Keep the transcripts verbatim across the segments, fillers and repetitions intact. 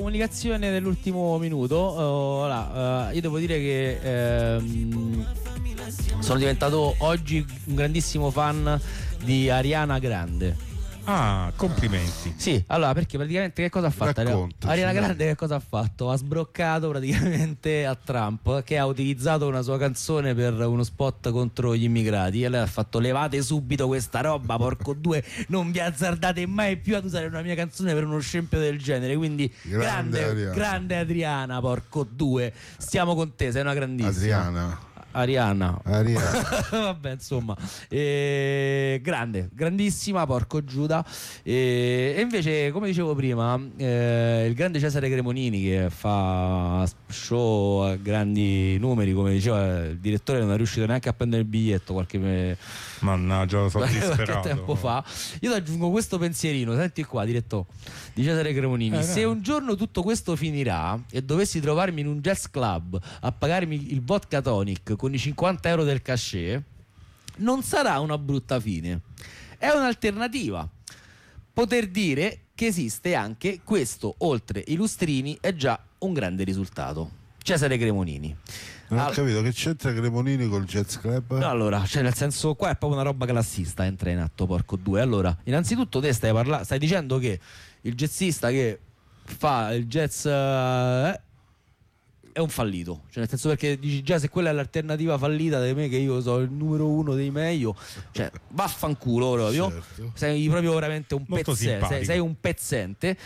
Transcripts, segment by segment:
comunicazione dell'ultimo minuto. Uh, allora, uh, io devo dire che ehm, sono diventato oggi un grandissimo fan di Ariana Grande. Ah, complimenti. Sì, allora, perché praticamente che cosa ha fatto? Raccontaci. Ariana Grande che cosa ha fatto? Ha sbroccato praticamente a Trump, che ha utilizzato una sua canzone per uno spot contro gli immigrati, e lei ha fatto: levate subito questa roba, porco due, non vi azzardate mai più ad usare una mia canzone per uno scempio del genere. Quindi Grande grande, Ariana. grande Adriana, porco due, stiamo con te, sei una grandissima. Adriana. Ariana. Ariana. Vabbè, insomma, eh, grande, grandissima, porco Giuda. Eh, e invece, come dicevo prima, eh, il grande Cesare Cremonini, che fa show a grandi numeri, come diceva il direttore, non è riuscito neanche a prendere il biglietto qualche, Mannaggia, sono qualche disperato. tempo fa. Io ti aggiungo questo pensierino, senti qua, direttore di Cesare Cremonini. Eh, Se no. un giorno tutto questo finirà e dovessi trovarmi in un jazz club a pagarmi il vodka tonic con i cinquanta euro del cachet, non sarà una brutta fine, è un'alternativa. Poter dire che esiste anche questo, oltre i lustrini, è già un grande risultato. Cesare Cremonini. Non ho Al- capito che c'entra Cremonini col Jazz Club? No, allora, cioè nel senso, qua è proprio una roba classista, entra in atto, porco due. Allora, innanzitutto te stai parlando, stai dicendo che il jazzista che fa il jazz eh, è un fallito, cioè nel senso, perché dici già, se quella è l'alternativa fallita di me, che io so il numero uno dei meglio, cioè vaffanculo proprio. Certo. Sei proprio veramente un Molto pezzente, sei, simpatico. sei un pezzente.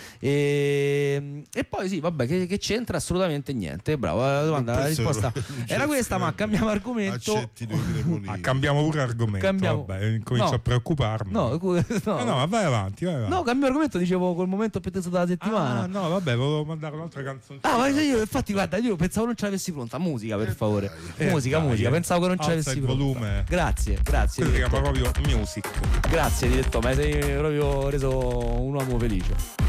E, e poi sì, vabbè, che, che c'entra assolutamente niente. Bravo, la domanda, la penso risposta che non era c'è questa, ma cambiamo argomento. Accettino i Cremonini. Ah, cambiamo pure argomento. Cambiamo- Vabbè, comincio No. a preoccuparmi. No, no, no, no, ma vai avanti, vai avanti. no, cambio argomento, dicevo col momento più teso della settimana. Ah, no, vabbè, volevo mandare un'altra canzone. Ah, ma io infatti, guarda, io pensavo non ce l'avessi pronta. Musica, per favore. Eh, musica, dai, musica. eh. Pensavo che non ce Alza l'avessi il pronta. volume. Grazie, grazie. Questo si chiama direttore. proprio music. Grazie, direttore, ma sei proprio reso un uomo felice.